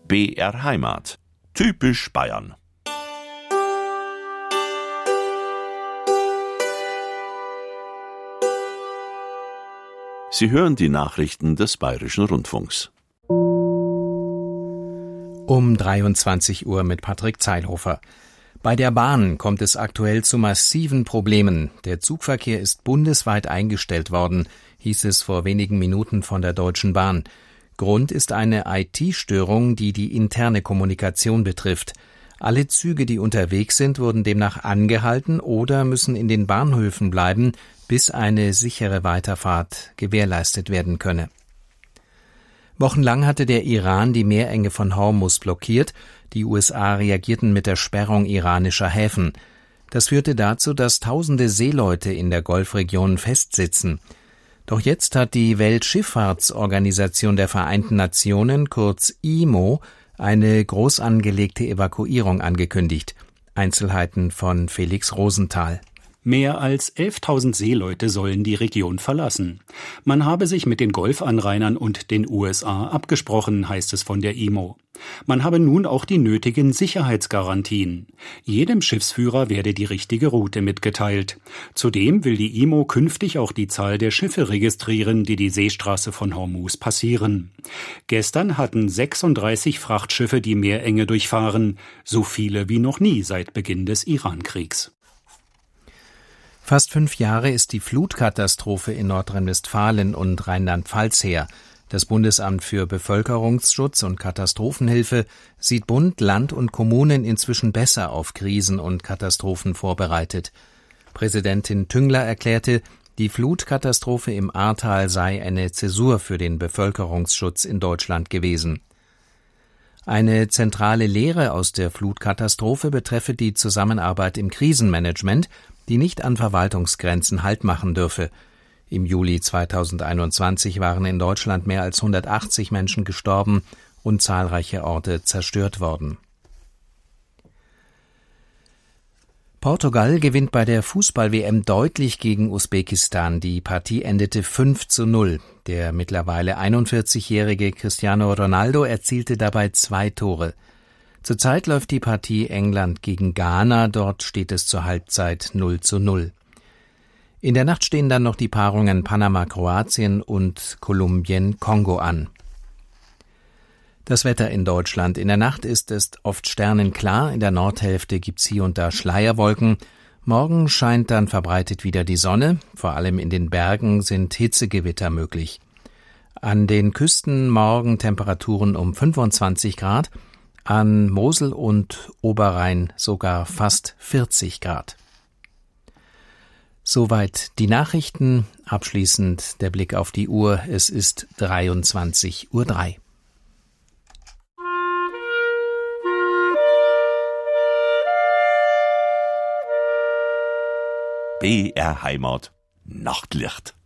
BR Heimat. Typisch Bayern. Sie hören die Nachrichten des Bayerischen Rundfunks. Um 23 Uhr mit Patrick Zeilhofer. Bei der Bahn kommt es aktuell zu massiven Problemen. Der Zugverkehr ist bundesweit eingestellt worden, hieß es vor wenigen Minuten von der Deutschen Bahn. Grund ist eine IT-Störung, die die interne Kommunikation betrifft. Alle Züge, die unterwegs sind, wurden demnach angehalten oder müssen in den Bahnhöfen bleiben, bis eine sichere Weiterfahrt gewährleistet werden könne. Wochenlang hatte der Iran die Meerenge von Hormuz blockiert. Die USA reagierten mit der Sperrung iranischer Häfen. Das führte dazu, dass tausende Seeleute in der Golfregion festsitzen. Doch jetzt hat die Weltschifffahrtsorganisation der Vereinten Nationen, kurz IMO, eine groß angelegte Evakuierung angekündigt. Einzelheiten von Felix Rosenthal. Mehr als 11.000 Seeleute sollen die Region verlassen. Man habe sich mit den Golfanrainern und den USA abgesprochen, heißt es von der IMO. Man habe nun auch die nötigen Sicherheitsgarantien. Jedem Schiffsführer werde die richtige Route mitgeteilt. Zudem will die IMO künftig auch die Zahl der Schiffe registrieren, die die Seestraße von Hormuz passieren. Gestern hatten 36 Frachtschiffe die Meerenge durchfahren, so viele wie noch nie seit Beginn des Irankriegs. Fast 5 Jahre ist die Flutkatastrophe in Nordrhein-Westfalen und Rheinland-Pfalz her. Das Bundesamt für Bevölkerungsschutz und Katastrophenhilfe sieht Bund, Land und Kommunen inzwischen besser auf Krisen und Katastrophen vorbereitet. Präsidentin Tüngler erklärte, die Flutkatastrophe im Ahrtal sei eine Zäsur für den Bevölkerungsschutz in Deutschland gewesen. Eine zentrale Lehre aus der Flutkatastrophe betreffe die Zusammenarbeit im Krisenmanagement, die nicht an Verwaltungsgrenzen Halt machen dürfe. Im Juli 2021 waren in Deutschland mehr als 180 Menschen gestorben und zahlreiche Orte zerstört worden. Portugal gewinnt bei der Fußball-WM deutlich gegen Usbekistan. Die Partie endete 5:0. Der mittlerweile 41-jährige Cristiano Ronaldo erzielte dabei 2 Tore. Zurzeit läuft die Partie England gegen Ghana, dort steht es zur Halbzeit 0:0. In der Nacht stehen dann noch die Paarungen Panama-Kroatien und Kolumbien-Kongo an. Das Wetter in Deutschland. In der Nacht ist es oft sternenklar, in der Nordhälfte gibt's hier und da Schleierwolken. Morgen scheint dann verbreitet wieder die Sonne, vor allem in den Bergen sind Hitzegewitter möglich. An den Küsten morgen Temperaturen um 25 Grad, an Mosel und Oberrhein sogar fast 40 Grad. Soweit die Nachrichten. Abschließend der Blick auf die Uhr. Es ist 23:03 Uhr. BR Heimat. Nachtlicht.